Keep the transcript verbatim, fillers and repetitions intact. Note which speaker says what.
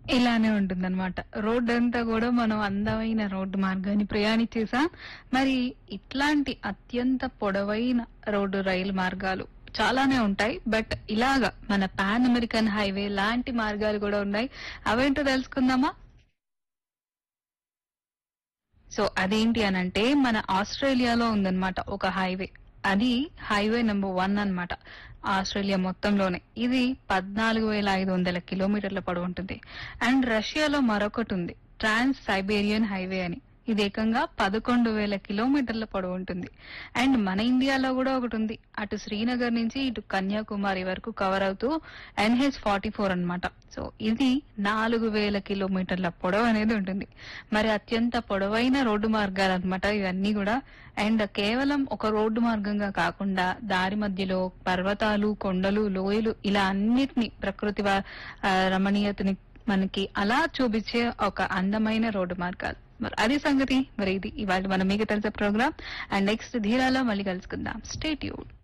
Speaker 1: ఇలానే ఉంటుందన్నమాట. రోడ్డంతా గూడా మనం అందమైన రోడ్డు మార్గాన్ని ప్రయాణించేసాం. మరి ఇట్లాంటి అత్యంత పొడవైన రోడ్డు రైలు మార్గాలు చాలానే ఉంటాయి. బట్ ఇలాగా మన పాన్ అమెరికన్ హైవే లాంటి మార్గాలు కూడా ఉన్నాయి. అవేంటో తెలుసుకుందామా? సో అదేంటి అనంటే మన ఆస్ట్రేలియాలో ఉందన్నమాట ఒక హైవే. అది హైవే నెంబర్ వన్ అన్నమాట. ఆస్ట్రేలియా మొత్తంలోనే ఇది పద్నాలుగు వేల ఐదు వందల కిలోమీటర్ల పొడవు ఉంటుంది. అండ్ రష్యాలో మరొకటి ఉంది, ట్రాన్స్ సైబేరియన్ హైవే అని. ఇది ఏకంగా పదకొండు వేల కిలోమీటర్ల పొడవు ఉంటుంది. అండ్ మన ఇండియాలో కూడా ఒకటి ఉంది, అటు శ్రీనగర్ నుంచి ఇటు కన్యాకుమారి వరకు కవర్ అవుతూ ఎన్హెచ్ ఫార్టీ ఫోర్ అనమాట. సో ఇది నాలుగు వేల కిలోమీటర్ల పొడవు అనేది ఉంటుంది. మరి అత్యంత పొడవైన రోడ్డు మార్గాలు అనమాట ఇవన్నీ కూడా. అండ్ కేవలం ఒక రోడ్డు మార్గంగా కాకుండా దారి మధ్యలో పర్వతాలు, కొండలు, లోయలు ఇలా అన్నిటిని ప్రకృతి వా- ఆ, రమణీయతని మనకి అలా చూపించే ఒక అందమైన రోడ్డు మార్గాలు. మరి అది సంగతి. మరి ఇది ఇవాళ మన మీకు తెలిసే ప్రోగ్రామ్. అండ్ నెక్స్ట్ ధీరాలో మళ్ళీ కలుసుకుందాం. Stay tune.